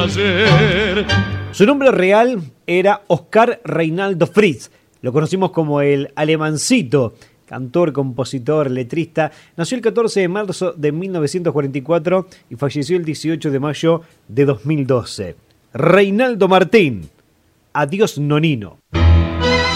ayer. Su nombre real era Oscar Reinaldo Fritz. Lo conocimos como el Alemancito. Cantor, compositor, letrista. Nació el 14 de marzo de 1944 y falleció el 18 de mayo de 2012. Reinaldo Martín. Adiós, Nonino.